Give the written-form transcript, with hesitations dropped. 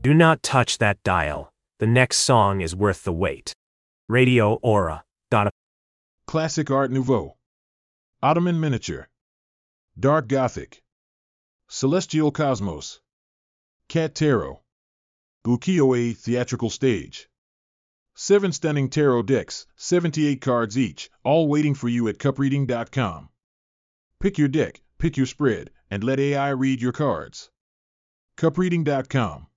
Do not touch that dial. The next song is worth the wait. Radio Aura. Classic Art Nouveau. Ottoman Miniature. Dark Gothic. Celestial Cosmos. Cat Tarot. Ukiyo-e Theatrical Stage. 7 stunning tarot decks, 78 cards each, all waiting for you at cupreading.com. Pick your deck, pick your spread, and let AI read your cards. cupreading.com.